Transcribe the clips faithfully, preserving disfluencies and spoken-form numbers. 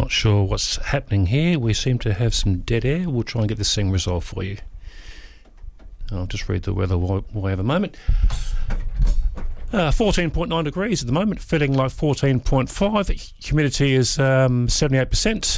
Not sure what's happening here. We seem to have some dead air. We'll try and get this thing resolved for you. I'll just read the weather while we have a moment. Uh, fourteen point nine degrees at the moment, feeling like fourteen point five. Humidity is um, seventy-eight percent.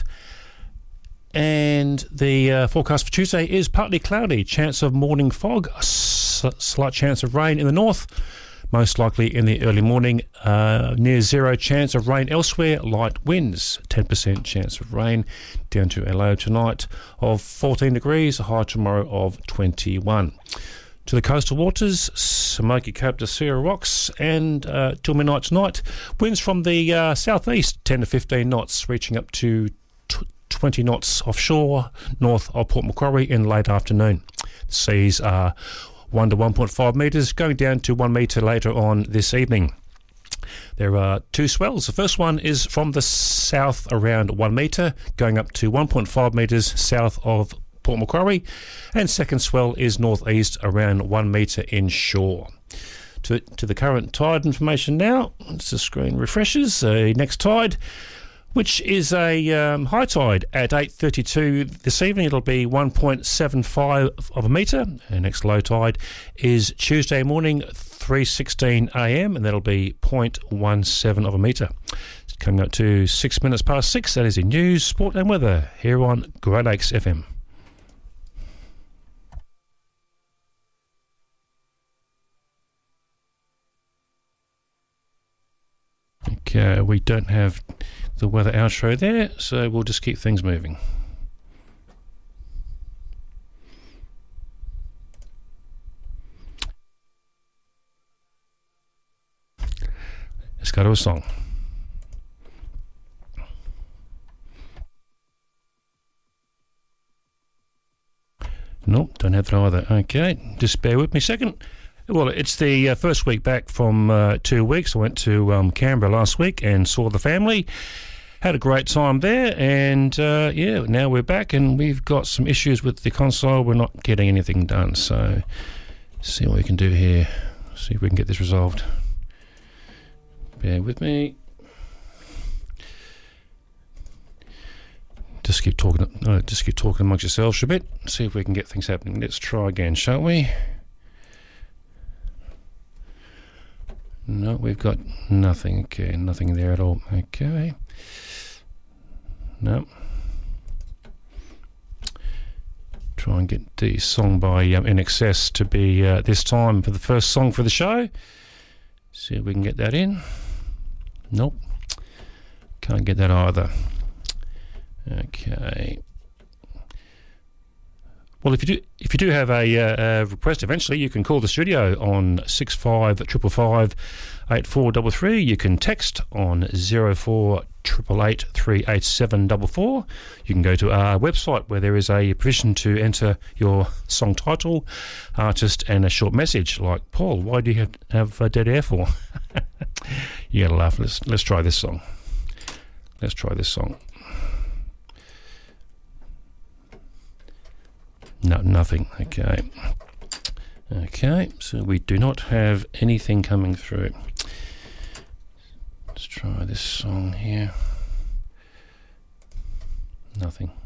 And the uh, forecast for Tuesday is partly cloudy, chance of morning fog, a s- slight chance of rain in the north, most likely in the early morning, uh, near zero chance of rain elsewhere, light winds, ten percent chance of rain, down to a low tonight of fourteen degrees, a high tomorrow of twenty-one. To the coastal waters, Smoky Cape to Sierra Rocks, and uh, till midnight tonight, winds from the uh, southeast, ten to fifteen knots, reaching up to t- twenty knots offshore, north of Port Macquarie in late afternoon. The seas are one to one point five metres, going down to one metre later on this evening. There are two swells. The first one is from the south around one metre, going up to one point five metres south of Port Macquarie, and second swell is northeast around one metre inshore. To, to the current tide information now, as the screen refreshes, uh, next tide, which is a um, high tide at eight thirty-two this evening. It'll be one point seven five of a metre. And next low tide is Tuesday morning, three sixteen a m, and that'll be zero point one seven of a metre. It's coming up to six minutes past six. That is in news, sport and weather here on Great Lakes F M. Okay, we don't have the weather outro there, so we'll just keep things moving. Let's go to a song. Nope, don't have that either. Okay, just bear with me a second. Well, it's the uh, first week back from uh, two weeks. I went to um, Canberra last week and saw the family. Had a great time there, and uh, yeah, now we're back and we've got some issues with the console. We're not getting anything done, so see what we can do here. See if we can get this resolved. Bear with me. Just keep talking. Uh, just keep talking amongst yourselves for a bit. See if we can get things happening. Let's try again, shall we? No, we've got nothing. Okay, nothing there at all. Okay. No. Try and get the song by um, In Excess to be uh, this time for the first song for the show. See if we can get that in. Nope. Can't get that either. Okay. Well, if you do, if you do have a, uh, a request, eventually you can call the studio on six five five five eight four three three. You can text on zero four eight eight eight three eight seven four four. You can go to our website where there is a provision to enter your song title, artist, and a short message like, Paul, why do you have, have uh, dead air for? You gotta laugh. Let's let's try this song. Let's try this song. No, nothing. Okay. Okay, so we do not have anything coming through. Let's try this song here. Nothing.